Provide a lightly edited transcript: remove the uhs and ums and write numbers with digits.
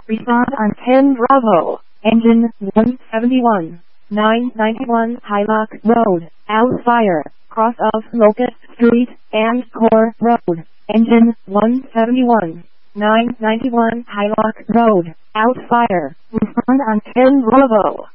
Respond on 10 Bravo. Engine 171. 991 Hylock Road, Outfire, cross of Locust Street and Core Road. Engine 171. 991 Hylock Road, Outfire. Respond on 10 Bravo.